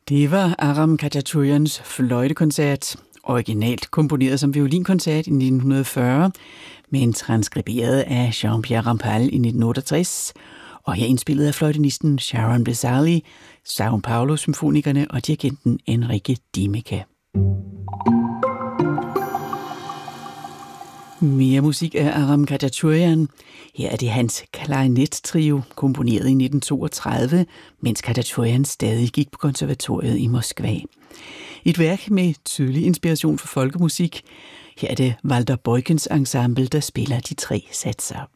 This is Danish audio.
Det var Aram Khachaturians fløjtekoncert, originalt komponeret som violinkoncert i 1940, men transkriberet af Jean-Pierre Rampal i 1968, og her indspillet af fløjtenisten Sharon Bezzali, São Paulo-symfonikerne og dirigenten Enrique Dimeke. Mere musik af Aram Khachaturian. Her er det hans klarinet-trio, komponeret i 1932, mens Khachaturian stadig gik på konservatoriet i Moskva. Et værk med tydelig inspiration for folkemusik. Her er det Walter Beukens ensemble, der spiller de 3 satser.